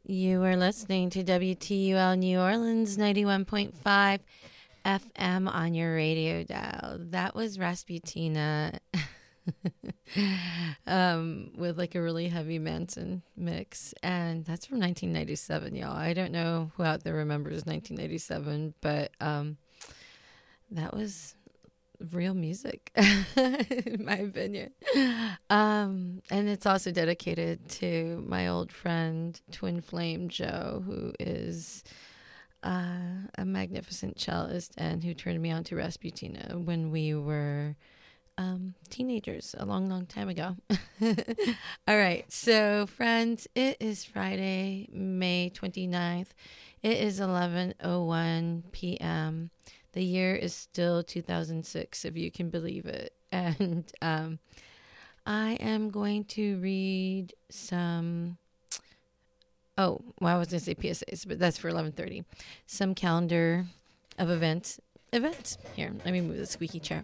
You are listening to WTUL New Orleans 91.5 FM on your radio dial. That was Rasputina with like a really heavy Manson mix. And that's from 1997, y'all. I don't know who out there remembers 1997, but that was real music, in my opinion. And it's also dedicated to my old friend, Twin Flame Joe, who is a magnificent cellist and who turned me on to Rasputina when we were teenagers a long, long time ago. All right. So, friends, it is Friday, May 29th. It is 11:01 p.m. The year is still 2006, if you can believe it. And I am going to read some... Oh, well, I was going to say PSAs, but that's for 11:30. Some calendar of events. Here, let me move the squeaky chair.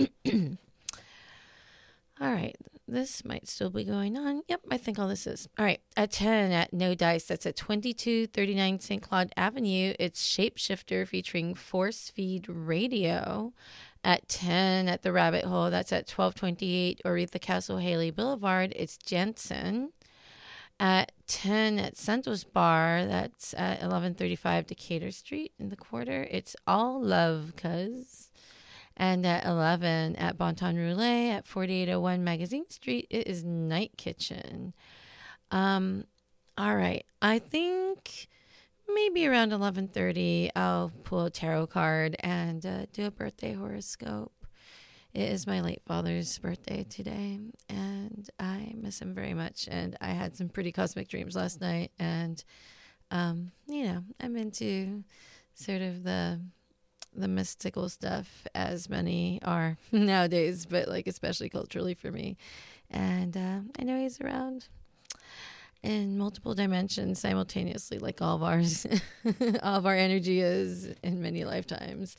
All right. This might still be going on. Yep, I think all this is. All right. At 10 at No Dice, that's at 2239 St. Claude Avenue. It's Shapeshifter featuring Force Feed Radio. At 10 at The Rabbit Hole, that's at 1228 Oretha Castle Haley Boulevard. It's Jensen. At 10 at Santos Bar, that's at 1135 Decatur Street in the Quarter. It's All Love, cuz. And at 11 at Bonton Roulette at 4801 Magazine Street, it is Night Kitchen. All right. I think maybe around 11:30, I'll pull a tarot card and do a birthday horoscope. It is my late father's birthday today, and I miss him very much. And I had some pretty cosmic dreams last night, and, I'm into sort of the mystical stuff, as many are nowadays, but like especially culturally for me. And I know he's around in multiple dimensions simultaneously, like all of ours. All of our energy is in many lifetimes.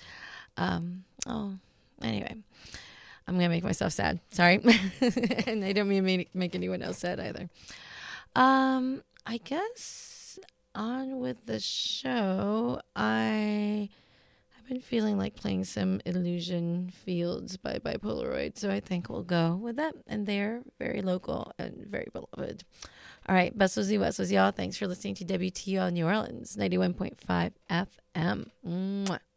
Anyway, I'm gonna make myself sad, sorry. And I don't mean to make anyone else sad either. I guess on with the show. I've been feeling like playing some Illusion Fields by Bipolaroid, so I think we'll go with that. And they're very local and very beloved. All right, bustles y westles, y'all. Thanks for listening to WTUL New Orleans 91.5 FM. Mwah.